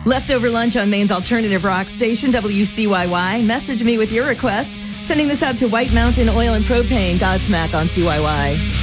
Leftover lunch on Maine's alternative rock station, WCYY. Message me with your request. Sending this out to White Mountain Oil and Propane, Godsmack on CYY.